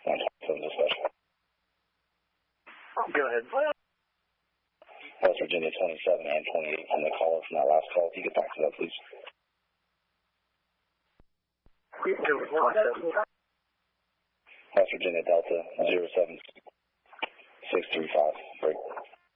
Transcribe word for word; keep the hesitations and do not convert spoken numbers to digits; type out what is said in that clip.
one twenty-seven dispatch. Go ahead. West Virginia twenty-seven and twenty-eight from the caller from that last call. If you get back to that, please. West Virginia Delta zero seven six three five. Break.